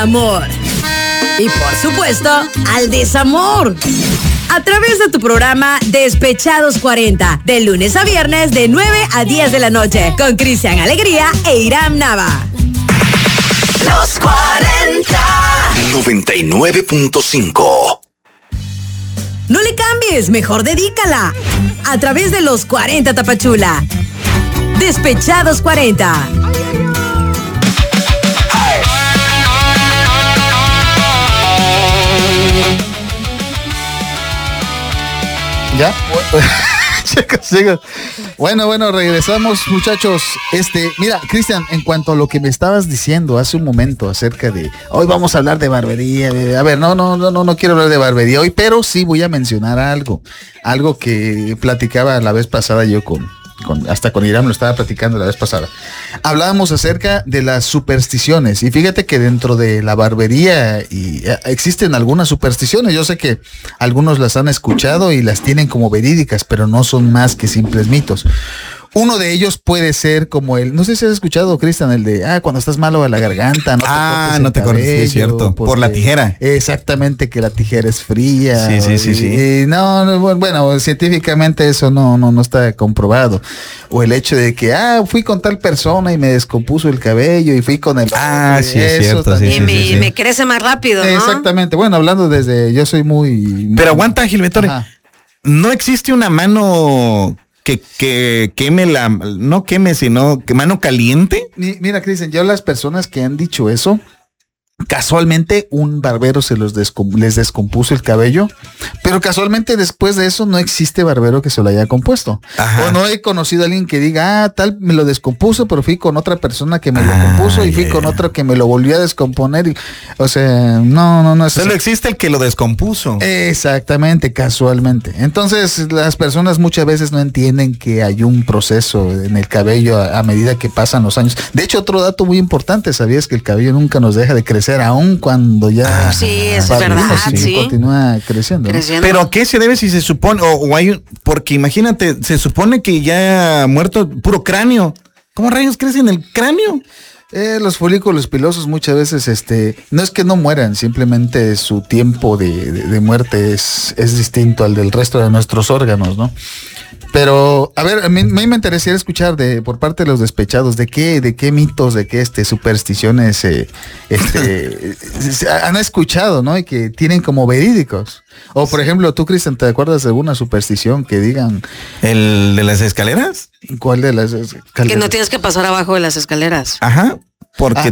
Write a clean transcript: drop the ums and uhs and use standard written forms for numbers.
amor. Y por supuesto, al desamor. A través de tu programa Despechados 40, de lunes a viernes de 9 a 10 de la noche, con Cristian Alegría e Iram Nava. Los 40 99.5. No le cambies, mejor dedícala. A través de los 40 Tapachula. Despechados 40. ¿Ya? Chicos. Bueno, regresamos, muchachos. Mira, Cristian, en cuanto a lo que me estabas diciendo hace un momento acerca de hoy vamos a hablar de barbería. A ver, no quiero hablar de barbería hoy, pero sí voy a mencionar algo que platicaba la vez pasada yo hasta con Iram lo estaba platicando la vez pasada. Hablábamos acerca de las supersticiones y fíjate que dentro de la barbería existen algunas supersticiones. Yo sé que algunos las han escuchado y las tienen como verídicas, pero no son más que simples mitos. Uno de ellos puede ser como no sé si has escuchado, Cristian, el de, cuando estás malo de la garganta, no te cortes, sí, es cierto, por la tijera. Exactamente, que la tijera es fría. Sí. Bueno, científicamente eso no está comprobado. O el hecho de que, fui con tal persona y me descompuso el cabello y fui con el... sí, es cierto. Y me crece más rápido, ¿no? Exactamente, bueno, hablando yo soy muy... Pero aguanta, Gilberto, no existe una mano... Que queme no queme, sino que mano caliente. Mira, Cristian, yo las personas que han dicho eso, casualmente un barbero les descompuso el cabello, pero casualmente después de eso no existe barbero que se lo haya compuesto. Ajá. O no he conocido a alguien que diga, tal me lo descompuso, pero fui con otra persona que me lo compuso y fui con otro que me lo volvió a descomponer. O sea, no es solo existe el que lo descompuso. Exactamente, casualmente. Entonces, las personas muchas veces no entienden que hay un proceso en el cabello a medida que pasan los años. De hecho, otro dato muy importante, ¿sabías que el cabello nunca nos deja de crecer? Aún cuando ya sí, eso es verdad, sí. Continúa creciendo, ¿no? Pero ¿a qué se debe si se supone porque imagínate, se supone que ya ha muerto puro cráneo? ¿Cómo rayos crece en el cráneo? Los folículos pilosos muchas veces, no es que no mueran, simplemente su tiempo de muerte es distinto al del resto de nuestros órganos, ¿no? Pero, a ver, a mí me interesaría escuchar por parte de los despechados, de qué mitos, de qué supersticiones han escuchado, ¿no? Y que tienen como verídicos. O, por ejemplo, tú, Cristian, ¿te acuerdas de alguna superstición que digan? ¿El de las escaleras? ¿Cuál de las escaleras? Que no tienes que pasar abajo de las escaleras. Ajá. Porque